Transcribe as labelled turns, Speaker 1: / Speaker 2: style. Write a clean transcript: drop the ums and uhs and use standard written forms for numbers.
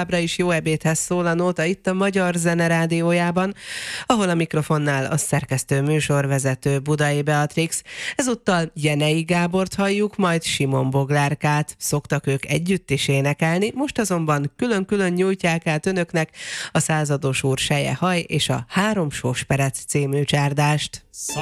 Speaker 1: továbbra is jó ebédhez szól a Nóta itt a Magyar Zene Rádiójában, ahol a mikrofonnál a szerkesztő műsorvezető Budai Beatrix. Ezúttal Jenei Gábort halljuk, majd Simon Boglárkát. Szoktak ők együtt is énekelni, most azonban külön-külön nyújtják át önöknek a Százados úr seje haj és a Három sós perec című csárdást.